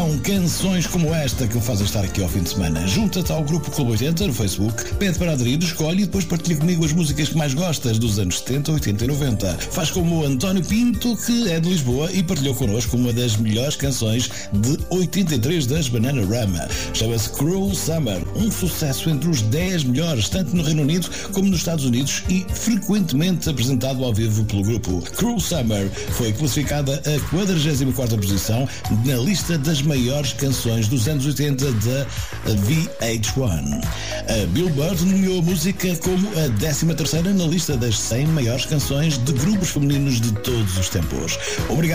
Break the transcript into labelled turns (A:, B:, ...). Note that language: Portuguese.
A: são canções como esta que me fazem estar aqui ao fim de semana. Junta-te ao grupo Clube 80 no Facebook, pede para aderir, escolhe e depois partilha comigo as músicas que mais gostas dos anos 70, 80 e 90. Faz como o António Pinto, que é de Lisboa e partilhou connosco uma das melhores canções de 83 das Bananarama. Chama-se Cruel Summer, um sucesso entre os 10 melhores, tanto no Reino Unido como nos Estados Unidos e frequentemente apresentado ao vivo pelo grupo. Cruel Summer foi classificada a 44ª posição na lista das maiores canções dos anos 80 da VH1. A Billboard nomeou a música como a 13ª na lista das 100 maiores canções de grupos femininos de todos os tempos. Obrigado